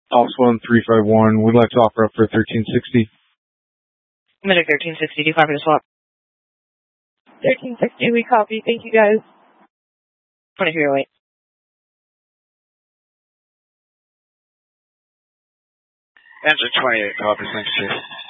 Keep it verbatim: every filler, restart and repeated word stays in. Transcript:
Ops one three five one. We'd like to offer up for thirteen sixty. Medic thirteen sixty, do you copy the swap? thirteen sixty, we copy. Thank you, guys. twenty-three oh eight. Engine twenty-eight, copy. Thanks, Chief.